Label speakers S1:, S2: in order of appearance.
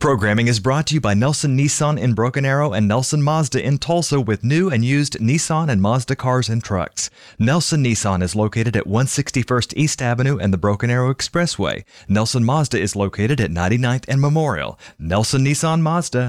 S1: programming is brought to you by Nelson Nissan in Broken Arrow and Nelson Mazda in Tulsa with new and used Nissan and Mazda cars and trucks. Nelson Nissan is located at 161st East Avenue and the Broken Arrow Expressway. Nelson Mazda is located at 99th and Memorial. Nelson Nissan Mazda.